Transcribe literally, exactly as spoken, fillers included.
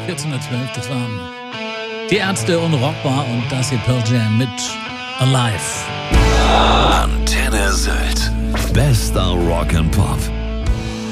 vierzehnhundertzwölf, das waren die Ärzte und Rockbar und das hier Pearl Jam mit Alive. Antenne Sylt. Bester Rock and Pop.